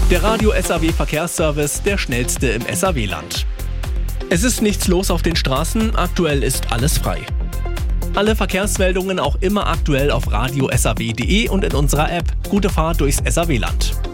Der Radio SAW Verkehrsservice, der schnellste im SAW-Land. Es ist nichts los auf den Straßen, aktuell ist alles frei. Alle Verkehrsmeldungen auch immer aktuell auf radio-saw.de und in unserer App. Gute Fahrt durchs SAW-Land.